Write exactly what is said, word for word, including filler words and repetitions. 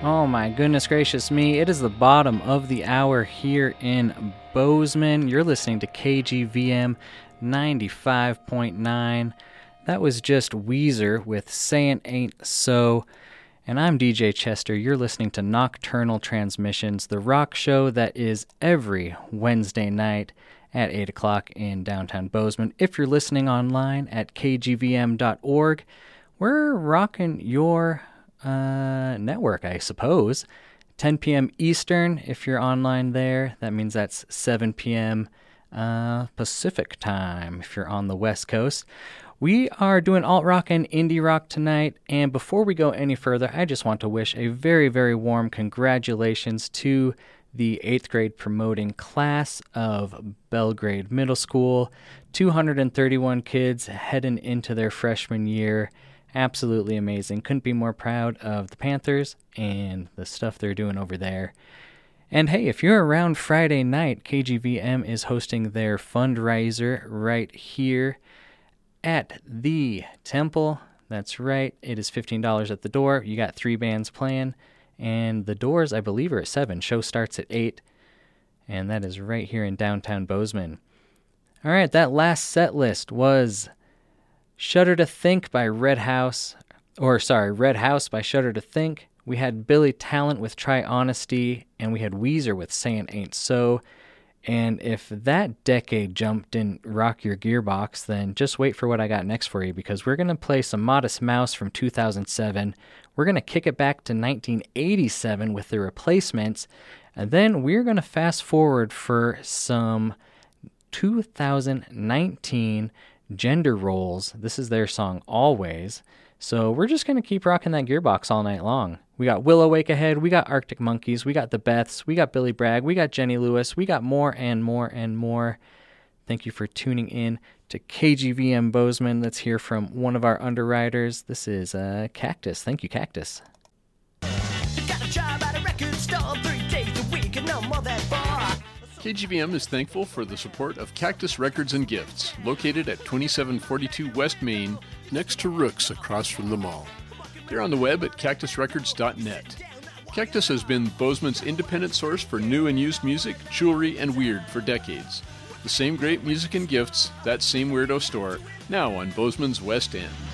Oh my goodness gracious me, it is the bottom of the hour here in Bozeman. You're listening to K G V M ninety-five point nine. That was just Weezer with Sayin' Ain't So. And I'm D J Chester. You're listening to Nocturnal Transmissions, the rock show that is every Wednesday night at eight o'clock in downtown Bozeman. If you're listening online at k g v m dot org, we're rocking your uh, network, I suppose. ten p.m. Eastern, if you're online there. That means that's seven p.m. Uh, Pacific time if you're on the West Coast. We are doing alt-rock and indie rock tonight, and before we go any further, I just want to wish a very, very warm congratulations to the eighth grade promoting class of Belgrade Middle School. two hundred thirty-one kids heading into their freshman year. Absolutely amazing. Couldn't be more proud of the Panthers and the stuff they're doing over there. And hey, if you're around Friday night, K G V M is hosting their fundraiser right here at the Temple. That's right. It is fifteen dollars at the door. You got three bands playing, and the doors, I believe, are at seven. Show starts at eight, and that is right here in downtown Bozeman. All right, that last set list was Shudder to Think by Red House, or sorry, Red House by Shudder to Think. We had Billy Talent with Try Honesty, and we had Weezer with Sayin' Ain't So. And if that decade jump didn't rock your gearbox, then just wait for what I got next for you, because we're going to play some Modest Mouse from two thousand seven. We're going to kick it back to nineteen eighty-seven with the Replacements, and then we're going to fast forward for some two thousand nineteen Gender Roles. This is their song Always. So we're just going to keep rocking that gearbox all night long. We got Willow Wake Ahead, we got Arctic Monkeys, we got the Beths, we got Billy Bragg, we got Jenny Lewis, we got more and more and more. Thank you for tuning in to K G V M Bozeman. Let's hear from one of our underwriters. This is uh, Cactus. Thank you, Cactus. K G V M is thankful for the support of Cactus Records and Gifts, located at twenty-seven forty-two West Main, next to Rook's across from the mall. They're on the web at cactus records dot net. Cactus has been Bozeman's independent source for new and used music, jewelry, and weird for decades. The same great music and gifts, that same weirdo store, now on Bozeman's West End.